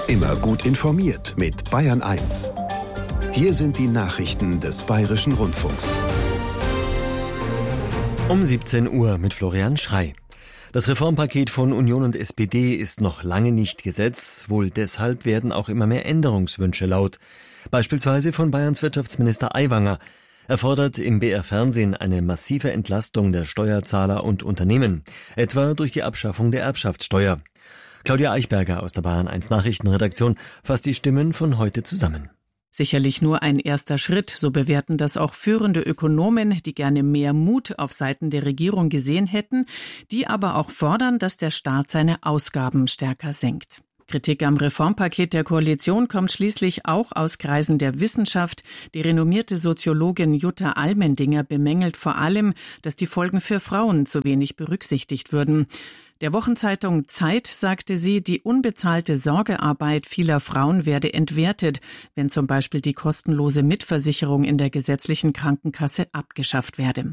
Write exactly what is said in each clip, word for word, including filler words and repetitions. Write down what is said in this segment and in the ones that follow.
Immer gut informiert mit Bayern eins. Hier sind die Nachrichten des Bayerischen Rundfunks. Um siebzehn Uhr mit Florian Schrey. Das Reformpaket von Union und S P D ist noch lange nicht Gesetz. Wohl deshalb werden auch immer mehr Änderungswünsche laut. Beispielsweise von Bayerns Wirtschaftsminister Aiwanger. Er fordert im B R-Fernsehen eine massive Entlastung der Steuerzahler und Unternehmen, etwa durch die Abschaffung der Erbschaftssteuer. Claudia Eichberger aus der Bayern eins Nachrichtenredaktion fasst die Stimmen von heute zusammen. Sicherlich nur ein erster Schritt, so bewerten das auch führende Ökonomen, die gerne mehr Mut auf Seiten der Regierung gesehen hätten, die aber auch fordern, dass der Staat seine Ausgaben stärker senkt. Kritik am Reformpaket der Koalition kommt schließlich auch aus Kreisen der Wissenschaft. Die renommierte Soziologin Jutta Almendinger bemängelt vor allem, dass die Folgen für Frauen zu wenig berücksichtigt würden. Der Wochenzeitung Zeit sagte sie, die unbezahlte Sorgearbeit vieler Frauen werde entwertet, wenn zum Beispiel die kostenlose Mitversicherung in der gesetzlichen Krankenkasse abgeschafft werde.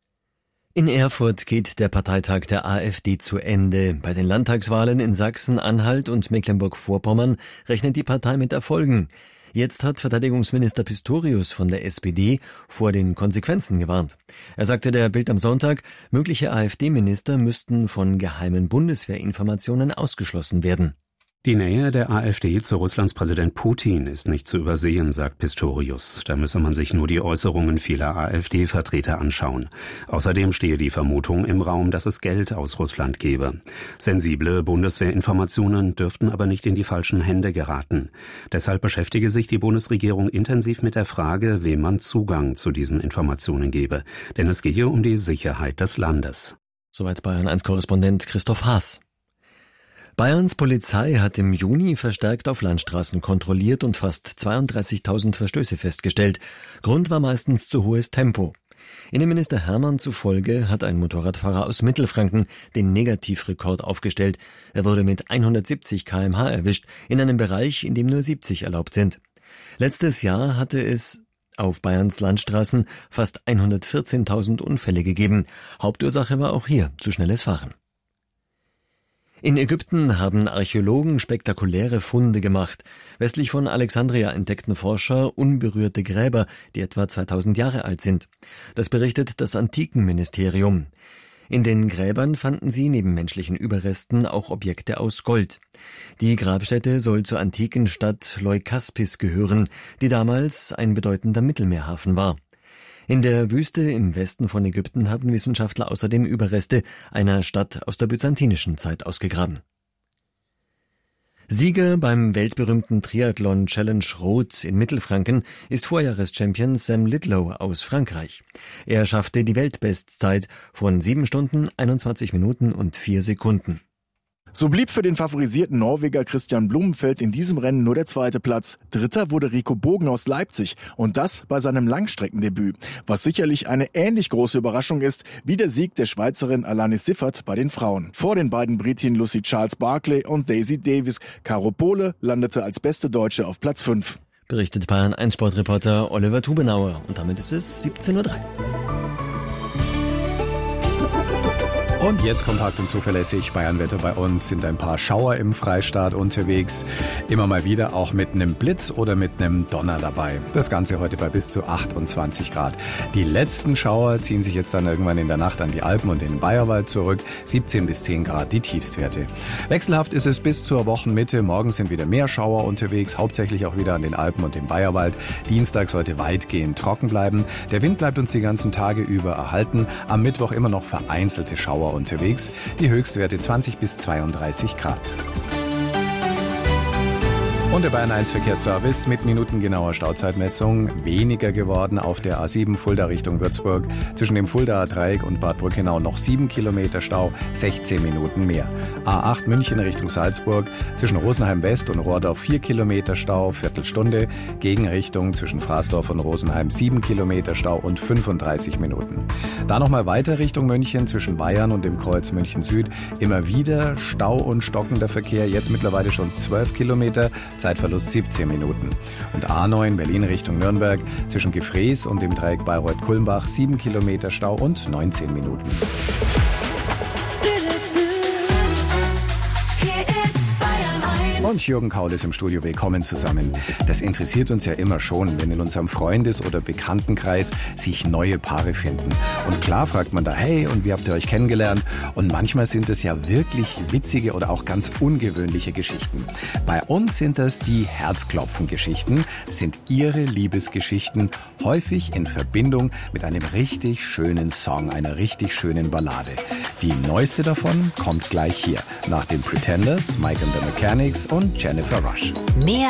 In Erfurt geht der Parteitag der AfD zu Ende. Bei den Landtagswahlen in Sachsen, Anhalt und Mecklenburg-Vorpommern rechnet die Partei mit Erfolgen. Jetzt hat Verteidigungsminister Pistorius von der S P D vor den Konsequenzen gewarnt. Er sagte der Bild am Sonntag, mögliche AfD-Minister müssten von geheimen Bundeswehrinformationen ausgeschlossen werden. Die Nähe der AfD zu Russlands Präsident Putin ist nicht zu übersehen, sagt Pistorius. Da müsse man sich nur die Äußerungen vieler AfD-Vertreter anschauen. Außerdem stehe die Vermutung im Raum, dass es Geld aus Russland gebe. Sensible Bundeswehrinformationen dürften aber nicht in die falschen Hände geraten. Deshalb beschäftige sich die Bundesregierung intensiv mit der Frage, wem man Zugang zu diesen Informationen gebe. Denn es gehe um die Sicherheit des Landes. Soweit Bayern eins Korrespondent Christoph Haas. Bayerns Polizei hat im Juni verstärkt auf Landstraßen kontrolliert und fast zweiunddreißigtausend Verstöße festgestellt. Grund war meistens zu hohes Tempo. Innenminister Hermann zufolge hat ein Motorradfahrer aus Mittelfranken den Negativrekord aufgestellt. Er wurde mit hundertsiebzig Kilometer pro Stunde erwischt, in einem Bereich, in dem nur siebzig erlaubt sind. Letztes Jahr hatte es auf Bayerns Landstraßen fast hundertvierzehntausend Unfälle gegeben. Hauptursache war auch hier zu schnelles Fahren. In Ägypten haben Archäologen spektakuläre Funde gemacht. Westlich von Alexandria entdeckten Forscher unberührte Gräber, die etwa zweitausend Jahre alt sind. Das berichtet das Antikenministerium. In den Gräbern fanden sie neben menschlichen Überresten auch Objekte aus Gold. Die Grabstätte soll zur antiken Stadt Leukaspis gehören, die damals ein bedeutender Mittelmeerhafen war. In der Wüste im Westen von Ägypten haben Wissenschaftler außerdem Überreste einer Stadt aus der byzantinischen Zeit ausgegraben. Sieger beim weltberühmten Triathlon Challenge Rot in Mittelfranken ist Vorjahreschampion Sam Lidlow aus Frankreich. Er schaffte die Weltbestzeit von sieben Stunden, einundzwanzig Minuten und vier Sekunden. So blieb für den favorisierten Norweger Christian Blumenfeld in diesem Rennen nur der zweite Platz. Dritter wurde Rico Bogen aus Leipzig und das bei seinem Langstreckendebüt, was sicherlich eine ähnlich große Überraschung ist wie der Sieg der Schweizerin Alanis Siffert bei den Frauen. Vor den beiden Britinnen Lucy Charles Barclay und Daisy Davis. Caro Pohle landete als beste Deutsche auf Platz fünf. Berichtet Bayern eins Sportreporter Oliver Tubenauer und damit ist es siebzehn Uhr drei. Und jetzt kompakt und zuverlässig Bayernwetter bei uns, sind ein paar Schauer im Freistaat unterwegs. Immer mal wieder auch mit einem Blitz oder mit einem Donner dabei. Das Ganze heute bei bis zu achtundzwanzig Grad. Die letzten Schauer ziehen sich jetzt dann irgendwann in der Nacht an die Alpen und den Bayerwald zurück. siebzehn bis zehn Grad die Tiefstwerte. Wechselhaft ist es bis zur Wochenmitte. Morgen sind wieder mehr Schauer unterwegs, hauptsächlich auch wieder an den Alpen und dem Bayerwald. Dienstag sollte weitgehend trocken bleiben. Der Wind bleibt uns die ganzen Tage über erhalten. Am Mittwoch immer noch vereinzelte Schauer unterwegs. Die Höchstwerte zwanzig bis zweiunddreißig Grad. Und der Bayern eins Verkehrsservice mit minutengenauer Stauzeitmessung. Weniger geworden auf der A sieben Fulda Richtung Würzburg. Zwischen dem Fuldaer Dreieck und Bad Brückenau noch sieben Kilometer Stau, sechzehn Minuten mehr. A acht München Richtung Salzburg. Zwischen Rosenheim West und Rohrdorf vier Kilometer Stau, Viertelstunde. Gegenrichtung zwischen Fraßdorf und Rosenheim sieben Kilometer Stau und fünfunddreißig Minuten. Da nochmal weiter Richtung München zwischen Bayern und dem Kreuz München Süd. Immer wieder Stau und stockender Verkehr. Jetzt mittlerweile schon zwölf Kilometer. Zeitverlust siebzehn Minuten. Und A neun Berlin Richtung Nürnberg zwischen Gefrees und dem Dreieck Bayreuth-Kulmbach sieben Kilometer Stau und neunzehn Minuten. und Jürgen Kaul ist im Studio. Willkommen zusammen. Das interessiert uns ja immer schon, wenn in unserem Freundes- oder Bekanntenkreis sich neue Paare finden. Und klar fragt man da, hey, und wie habt ihr euch kennengelernt? Und manchmal sind es ja wirklich witzige oder auch ganz ungewöhnliche Geschichten. Bei uns sind das die Herzklopfen-Geschichten, sind ihre Liebesgeschichten, häufig in Verbindung mit einem richtig schönen Song, einer richtig schönen Ballade. Die neueste davon kommt gleich hier, nach den Pretenders, Mike and the Mechanics und Jennifer Rush. Mehr